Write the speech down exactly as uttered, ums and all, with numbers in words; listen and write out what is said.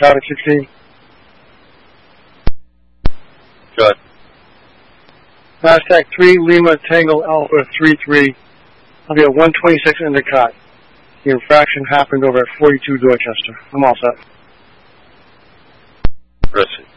traffic sixteen. Good. NASDAQ three, Lima Tango Alpha three three. I'll be at one twenty-six Endicott. The infraction happened over at forty-two Dorchester. I'm all set. Proceed.